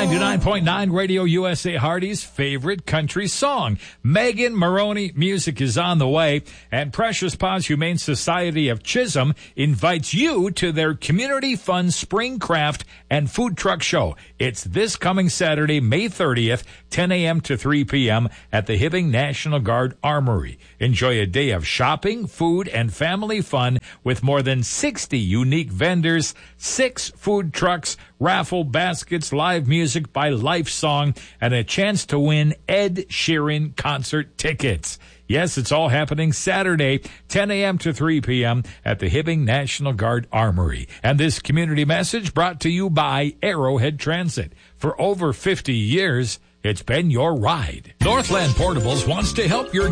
99.9 Radio USA Hardy's favorite country song. Megan Maroney music is on the way, and Precious Paws Humane Society of Chisholm invites you to their Community Fun Spring Craft and Food Truck Show. It's this coming Saturday, May 30th, 10 a.m. to 3 p.m. at the Hibbing National Guard Armory. Enjoy a day of shopping, food, and family fun with more than 60 unique vendors, 6 food trucks, raffle baskets, live music by Life Song, and a chance to win Ed Sheeran concert tickets. Yes, it's all happening Saturday, 10 a.m. to 3 p.m. at the Hibbing National Guard Armory. And this community message brought to you by Arrowhead Transit. For over 50 years, it's been your ride. Northland Portables wants to help your